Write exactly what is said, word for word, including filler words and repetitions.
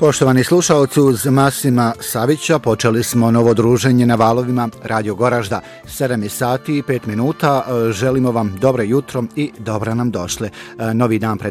Poštovani slušalci, uz Masima Savića počeli smo novo druženje na valovima Radio Goražda. sedam je sati i pet minuta. Želimo vam dobro jutro i dobro nam došli. Novi dan pred